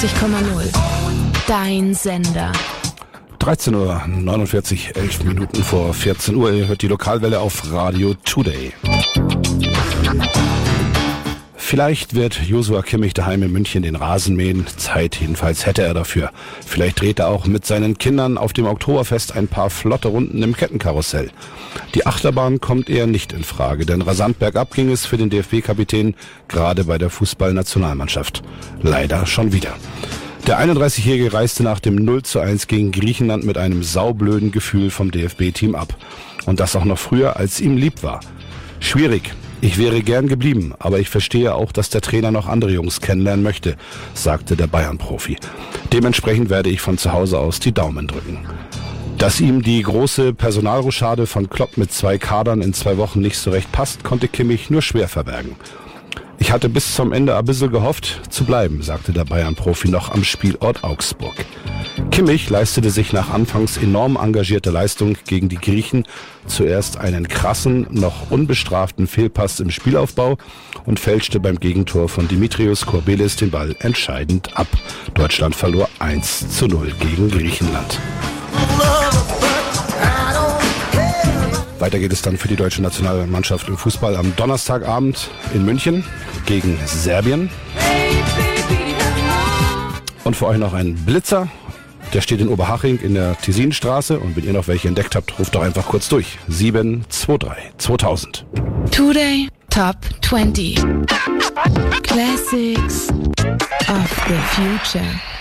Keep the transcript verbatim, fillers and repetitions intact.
neunundvierzig Komma null. Dein Sender. dreizehn Uhr neunundvierzig, elf Minuten vor vierzehn Uhr. Ihr hört die Lokalwelle auf Radio Today. Vielleicht wird Joshua Kimmich daheim in München den Rasen mähen. Zeit jedenfalls hätte er dafür. Vielleicht dreht er auch mit seinen Kindern auf dem Oktoberfest ein paar flotte Runden im Kettenkarussell. Die Achterbahn kommt eher nicht in Frage, denn rasant bergab ging es für den D F B-Kapitän, gerade bei der Fußballnationalmannschaft. Leider schon wieder. Der einunddreißigjährige reiste nach dem null zu eins gegen Griechenland mit einem saublöden Gefühl vom D F B-Team ab. Und das auch noch früher, als ihm lieb war. Schwierig. Ich wäre gern geblieben, aber ich verstehe auch, dass der Trainer noch andere Jungs kennenlernen möchte, sagte der Bayern-Profi. Dementsprechend werde ich von zu Hause aus die Daumen drücken. Dass ihm die große Personalrochade von Klopp mit zwei Kadern in zwei Wochen nicht so recht passt, konnte Kimmich nur schwer verbergen. Ich hatte bis zum Ende ein bisschen gehofft, zu bleiben, sagte der Bayern-Profi noch am Spielort Augsburg. Kimmich leistete sich nach anfangs enorm engagierter Leistung gegen die Griechen zuerst einen krassen, noch unbestraften Fehlpass im Spielaufbau und fälschte beim Gegentor von Dimitrios Korbelis den Ball entscheidend ab. Deutschland verlor eins zu null gegen Griechenland. Weiter geht es dann für die deutsche Nationalmannschaft im Fußball am Donnerstagabend in München gegen Serbien. Und für euch noch ein Blitzer. Der steht in Oberhaching in der Tessinstraße. Und wenn ihr noch welche entdeckt habt, ruft doch einfach kurz durch. sieben zwei drei zweitausend. Today Top zwanzig. Classics of the Future.